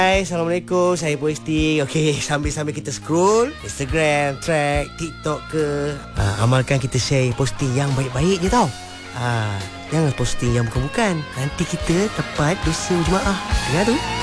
Hai, Assalamualaikum. Saya posting. Okey, sambil-sambil kita scroll Instagram, track, TikTok ke, amalkan kita share posting yang baik-baik je tau. Jangan posting yang bukan-bukan. Nanti kita dapat dosa jemaah. Dengar tu.